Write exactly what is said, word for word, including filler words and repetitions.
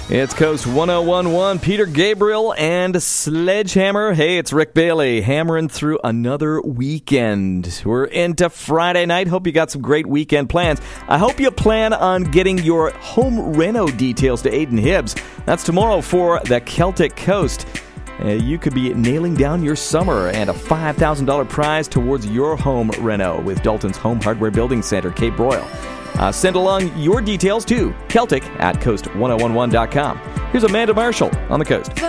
It's Coast one oh one point one, Peter Gabriel and Sledgehammer. Hey, it's Rick Bailey, hammering through another weekend. We're into Friday night. Hope you got some great weekend plans. I hope you plan on getting your home reno details to Aiden Hibbs. That's tomorrow for the Celtic Coast. Uh, you could be nailing down your summer and a five thousand dollars prize towards your home reno with Dalton's Home Hardware Building Center, Cape Broyle. Uh, send along your details to Celtic at coast ten eleven dot com. Here's Amanda Marshall on the Coast.